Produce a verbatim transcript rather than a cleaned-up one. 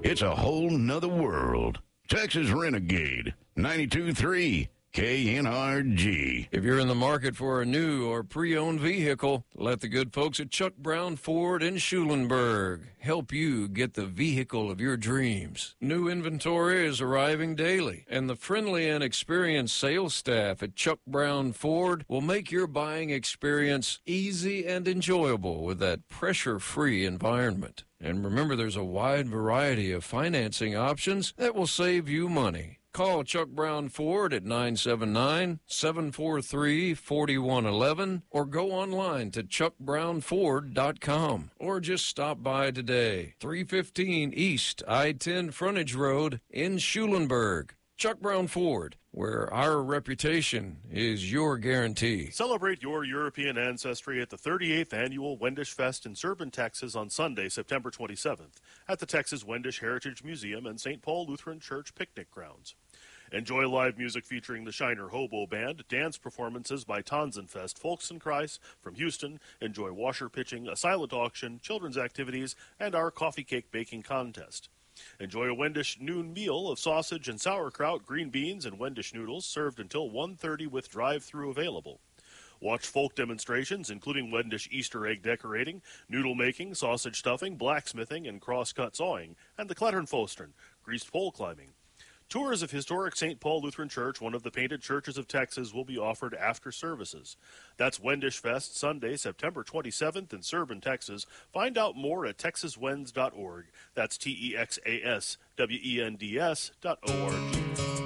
It's a whole nother world. Texas Renegade, ninety-two point three K N R G. If you're in the market for a new or pre-owned vehicle, let the good folks at Chuck Brown Ford in Schulenburg help you get the vehicle of your dreams. New inventory is arriving daily, and the friendly and experienced sales staff at Chuck Brown Ford will make your buying experience easy and enjoyable with that pressure-free environment. And remember, there's a wide variety of financing options that will save you money. Call Chuck Brown Ford at nine seven nine, seven four three, four one one one or go online to chuck brown ford dot com or just stop by today. three fifteen East I ten Frontage Road in Schulenburg. Chuck Brown Ford, where our reputation is your guarantee. Celebrate your European ancestry at the thirty-eighth Annual Wendish Fest in Serban, Texas on Sunday, September twenty-seventh at the Texas Wendish Heritage Museum and Saint Paul Lutheran Church Picnic Grounds. Enjoy live music featuring the Shiner Hobo Band, dance performances by Tanzenfest Volksenkreis from Houston, enjoy washer pitching, a silent auction, children's activities, and our coffee cake baking contest. Enjoy a Wendish noon meal of sausage and sauerkraut, green beans, and Wendish noodles served until one thirty with drive-through available. Watch folk demonstrations, including Wendish Easter egg decorating, noodle making, sausage stuffing, blacksmithing, and cross-cut sawing, and the Kletternfostern, greased pole climbing. Tours of historic Saint Paul Lutheran Church, one of the painted churches of Texas, will be offered after services. That's Wendish Fest, Sunday, September twenty-seventh in Serban, Texas. Find out more at texas wends dot org. That's T E X A S W E N D S dot O R G.